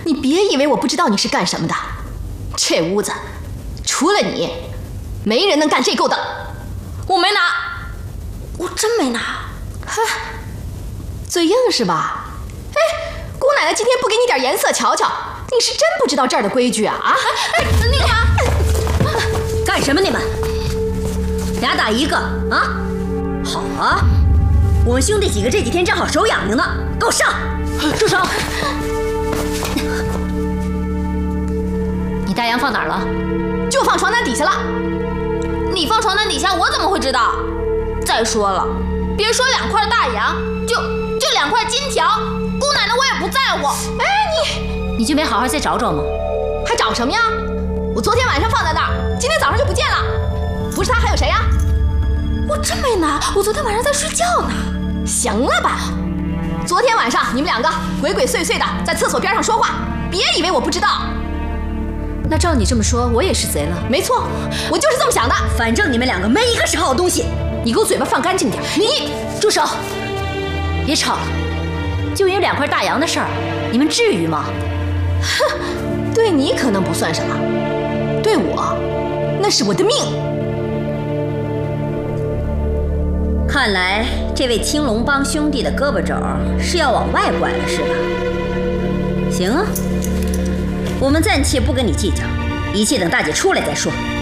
你别以为我不知道你是干什么的。这屋子除了你，没人能干这勾当。 我没拿，我真没拿。 哼，嘴硬是吧？哎，姑奶奶今天不给你点颜色瞧瞧，你是真不知道这儿的规矩啊！ 那个干什么你们？俩打一个啊！好啊，我们兄弟几个这几天正好手痒痒呢，给我上！ 住手！ 你大洋放哪儿了？ 就放床单底下了。 你放床单底下，我怎么会知道？再说了，别说2块大洋，就2块金条，姑奶奶我也不在乎。 哎， 你就没好好再找找吗？ 还找什么呀？我昨天晚上放在那儿，今天早上就不见了。不是他还有谁呀？ 我真没拿，我昨天晚上在睡觉呢。 行了吧？昨天晚上你们2个鬼鬼祟祟的在厕所边上说话，别以为我不知道。 那照你这么说，我也是贼了。 没错，我就是这么想的。 反正你们2个没一个是好东西。 你给我嘴巴放干净点。 你住手！别吵了，就因为2块大洋的事儿，你们至于吗？ 哼，对你可能不算什么，对我，那是我的命。 看来这位青龙帮兄弟的胳膊肘是要往外拐了，是吧？行啊，我们暂且不跟你计较，一切等大姐出来再说。